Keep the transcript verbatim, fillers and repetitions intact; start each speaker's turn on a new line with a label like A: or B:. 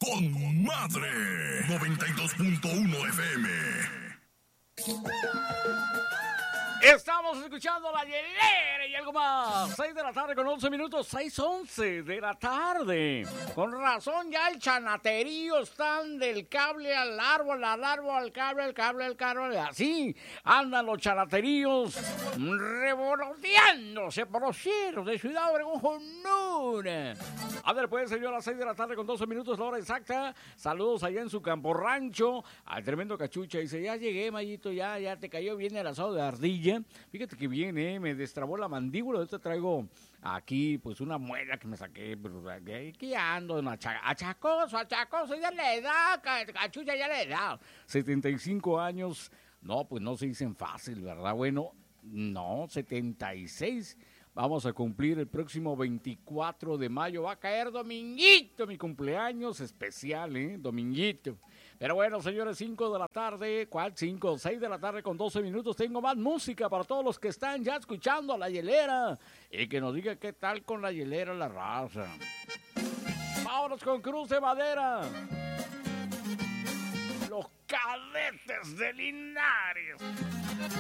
A: con madre. noventa y dos punto uno F M.
B: Estamos escuchando La Hielera y algo más. seis de la tarde con once minutos, seis once de la tarde. Con razón ya el chanaterío están del cable al árbol, al árbol, al cable, al cable, al cable. Así andan los chanateríos revoloteándose por los cielos de Ciudad Obregón, Honduras. A ver, pues, señor, a las seis de la tarde con doce minutos, la hora exacta. Saludos allá en su campo rancho al tremendo Cachucha. Dice, ya llegué, Mayito, ya, ya te cayó bien el asado de ardilla. Fíjate que bien, eh, me destrabó la mandíbula. Ahorita traigo aquí, pues, una muela que me saqué. Pero aquí ando, no, achacoso, achacoso, ya le da, Cachucha, ya le da. setenta y cinco años, no, pues no se dicen fácil, ¿verdad? Bueno, no, setenta y seis. Vamos a cumplir el próximo veinticuatro de mayo. Va a caer dominguito, mi cumpleaños especial, ¿eh? Dominguito. Pero bueno, señores, cinco de la tarde, ¿cuál cinco? seis de la tarde con doce minutos. Tengo más música para todos los que están ya escuchando a La Hielera. Y que nos diga qué tal con La Hielera la raza. Vámonos con Cruz de Madera. Los Cadetes de Linares.